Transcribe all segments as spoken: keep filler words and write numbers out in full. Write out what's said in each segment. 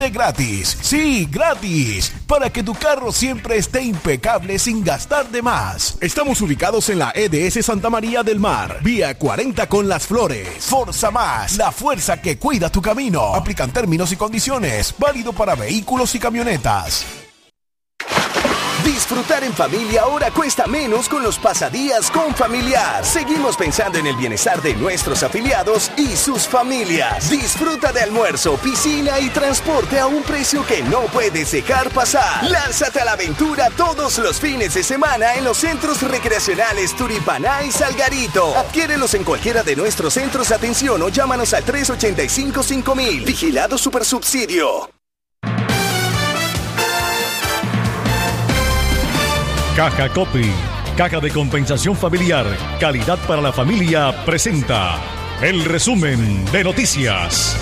gratis, sí, gratis, para que tu carro siempre esté impecable sin gastar de más. Estamos ubicados en la E D S Santa María del Mar, vía cuarenta con Las Flores. Forza Más, la fuerza que cuida tu camino. Aplican términos y condiciones, válido para vehículos y camionetas. Disfrutar en familia ahora cuesta menos con los pasadías con Familiar. Seguimos pensando en el bienestar de nuestros afiliados y sus familias. Disfruta de almuerzo, piscina y transporte a un precio que no puedes dejar pasar. Lánzate a la aventura todos los fines de semana en los centros recreacionales Turipaná y Salgarito. Adquiérelos en cualquiera de nuestros centros de atención o llámanos al tres ocho cinco cinco mil. Vigilado Supersubsidio. Caja Copy, Caja de Compensación Familiar, calidad para la familia, presenta el resumen de noticias.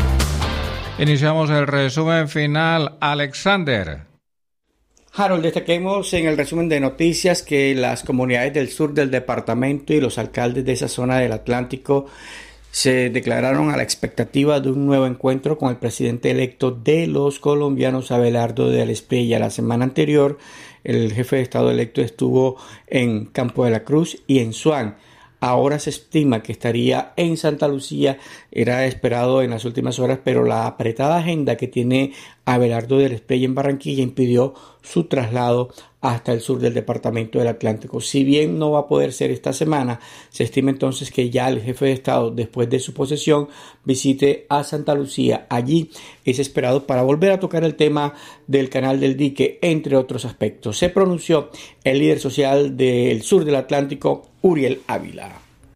Iniciamos el resumen final. Alexander. Harold, destaquemos en el resumen de noticias que las comunidades del sur del departamento y los alcaldes de esa zona del Atlántico se declararon a la expectativa de un nuevo encuentro con el presidente electo de los colombianos, Abelardo de la Espriella. La semana anterior, el jefe de Estado electo estuvo en Campo de la Cruz y en Suán. Ahora se estima que estaría en Santa Lucía. Era esperado en las últimas horas, pero la apretada agenda que tiene Abelardo de la Espriella en Barranquilla impidió su traslado hasta el sur del departamento del Atlántico. Si bien no va a poder ser esta semana, se estima entonces que ya el jefe de Estado, después de su posesión, visite a Santa Lucía. Allí es esperado para volver a tocar el tema del Canal del Dique, entre otros aspectos. Se pronunció el líder social del sur del Atlántico, Uriel Ávila.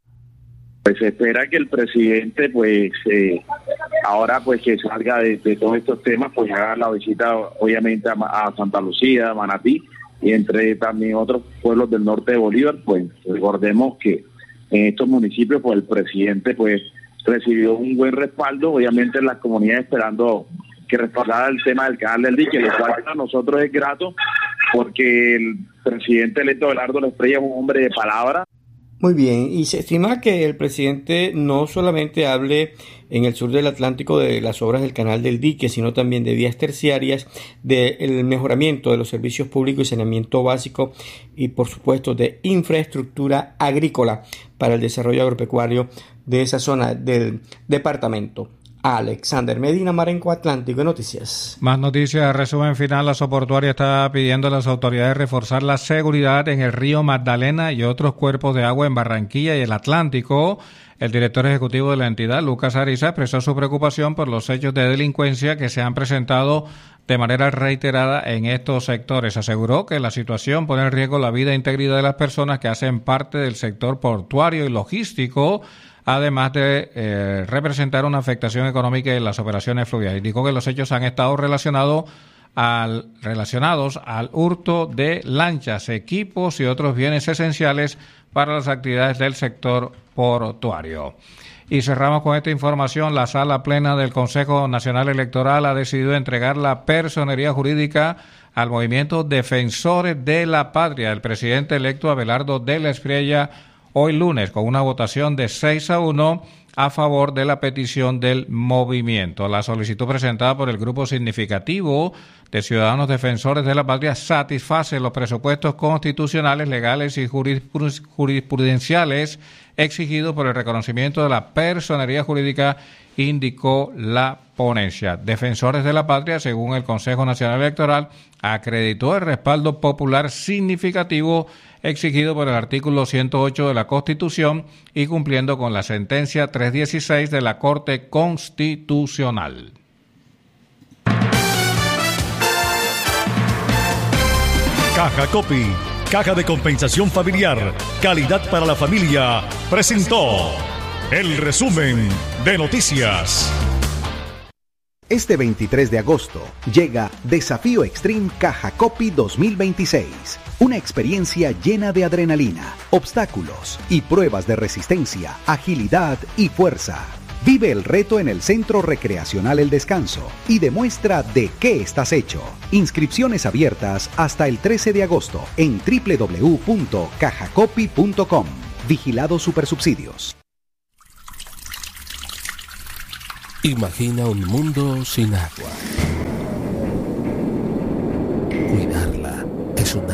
Pues se espera que el presidente, pues eh, ahora pues que salga de, de todos estos temas, pues haga la visita obviamente a, a Santa Lucía, a Manatí, y entre también otros pueblos del norte de Bolívar. Pues recordemos que en estos municipios pues el presidente pues recibió un buen respaldo, obviamente en las comunidades esperando que respaldara el tema del Canal del Dique, lo cual para nosotros es grato porque el presidente electo Abelardo de la Espriella es un hombre de palabra. Muy bien, y se estima que el presidente no solamente hable en el sur del Atlántico de las obras del Canal del Dique, sino también de vías terciarias, del mejoramiento de los servicios públicos y saneamiento básico y, por supuesto, de infraestructura agrícola para el desarrollo agropecuario de esa zona del departamento. Alexander Medina, Marenco Atlántico Noticias. Más noticias, resumen final. La Soportuaria está pidiendo a las autoridades reforzar la seguridad en el río Magdalena y otros cuerpos de agua en Barranquilla y el Atlántico. El director ejecutivo de la entidad, Lucas Ariza, expresó su preocupación por los hechos de delincuencia que se han presentado de manera reiterada en estos sectores. Aseguró que la situación pone en riesgo la vida e integridad de las personas que hacen parte del sector portuario y logístico, además de eh, representar una afectación económica en las operaciones fluviales. Indicó que los hechos han estado relacionados al, relacionados al hurto de lanchas, equipos y otros bienes esenciales para las actividades del sector portuario. Y cerramos con esta información. La Sala Plena del Consejo Nacional Electoral ha decidido entregar la personería jurídica al movimiento Defensores de la Patria. El presidente electo Abelardo de la Espriella hoy lunes con una votación de seis a uno a favor de la petición del movimiento. La solicitud presentada por el grupo significativo de ciudadanos defensores de la patria satisface los presupuestos constitucionales, legales y jurisprudenciales exigidos por el reconocimiento de la personería jurídica, indicó la ponencia. Defensores de la Patria, según el Consejo Nacional Electoral, acreditó el respaldo popular significativo exigido por el artículo ciento ocho de la Constitución y cumpliendo con la sentencia trescientos dieciséis de la Corte Constitucional. Caja Copy, Caja de Compensación Familiar, calidad para la familia, presentó el resumen de noticias. Este veintitrés de agosto llega Desafío Extreme Caja Copy dos mil veintiséis. Una experiencia llena de adrenalina, obstáculos y pruebas de resistencia, agilidad y fuerza. Vive el reto en el Centro Recreacional El Descanso y demuestra de qué estás hecho. Inscripciones abiertas hasta el trece de agosto en doble u doble u doble u punto caja copy punto com. Vigilado Supersubsidios. Imagina un mundo sin agua.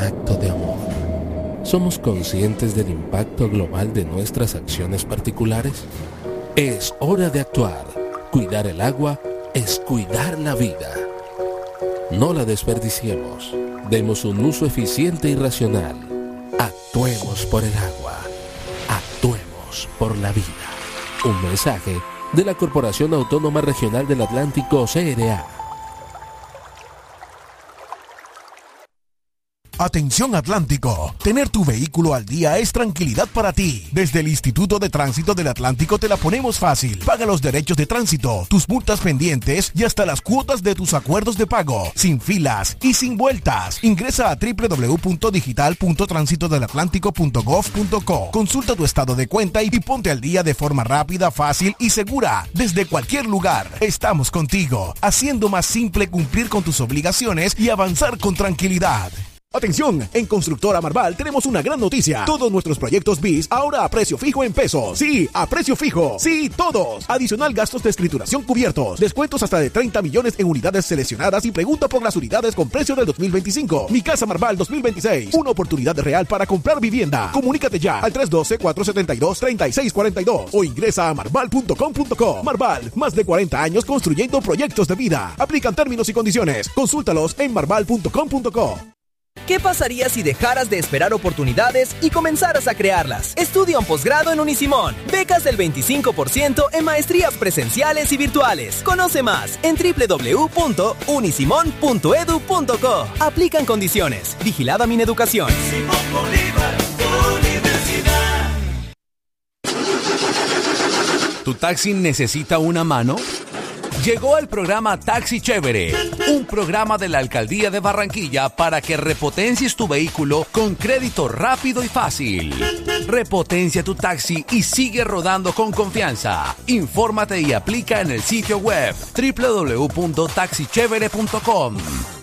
acto de amor. ¿Somos conscientes del impacto global de nuestras acciones particulares? Es hora de actuar. Cuidar el agua es cuidar la vida. No la desperdiciemos. Demos un uso eficiente y racional. Actuemos por el agua. Actuemos por la vida. Un mensaje de la Corporación Autónoma Regional del Atlántico, C R A. Atención Atlántico, tener tu vehículo al día es tranquilidad para ti. Desde el Instituto de Tránsito del Atlántico te la ponemos fácil. Paga los derechos de tránsito, tus multas pendientes y hasta las cuotas de tus acuerdos de pago, sin filas y sin vueltas. Ingresa a doble u doble u doble u punto digital punto tránsito del atlántico punto gov punto co. Consulta tu estado de cuenta y ponte al día de forma rápida, fácil y segura. Desde cualquier lugar, estamos contigo, haciendo más simple cumplir con tus obligaciones y avanzar con tranquilidad. Atención, en Constructora Marval tenemos una gran noticia. Todos nuestros proyectos B I S ahora a precio fijo en pesos. Sí, a precio fijo. Sí, todos. Adicional gastos de escrituración cubiertos. Descuentos hasta de treinta millones en unidades seleccionadas y pregunta por las unidades con precio del dos mil veinticinco. Mi Casa Marval dos mil veintiséis. Una oportunidad real para comprar vivienda. Comunícate ya al tres uno dos, cuatro siete dos, tres seis cuatro dos o ingresa a marval punto com punto co. Marval, más de cuarenta años construyendo proyectos de vida. Aplican términos y condiciones. Consúltalos en marval punto com punto co. ¿Qué pasaría si dejaras de esperar oportunidades y comenzaras a crearlas? Estudia un posgrado en Unisimón. Becas del veinticinco por ciento en maestrías presenciales y virtuales. Conoce más en doble u doble u doble u punto unisimón punto edu punto co. Aplican condiciones. Vigilada Mineducación. Simón Bolívar, Universidad. ¿Tu taxi necesita una mano? Llegó el programa Taxi Chévere, un programa de la Alcaldía de Barranquilla para que repotencies tu vehículo con crédito rápido y fácil. Repotencia tu taxi y sigue rodando con confianza. Infórmate y aplica en el sitio web doble u doble u doble u punto taxi chévere punto com.